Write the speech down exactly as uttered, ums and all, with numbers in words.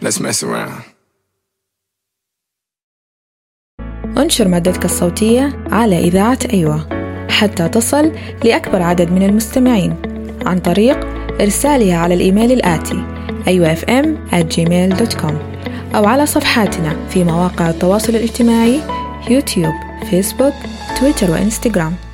Let's mess around. انشر مادتك الصوتية على إذاعة أيوة حتى تصل لأكبر عدد من المستمعين عن طريق إرسالها على الإيميل الآتي أيوة إف إم آت جيميل دوت كوم أو على صفحاتنا في مواقع التواصل الاجتماعي يوتيوب، فيسبوك، تويتر وإنستغرام.